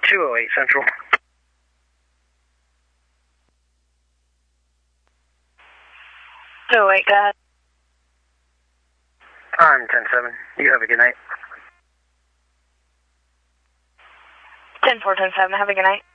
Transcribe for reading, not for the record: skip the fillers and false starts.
208 Central. Oh, wait, go ahead. I'm 10-7. You have a good night. 10-4, 10-7. Have a good night.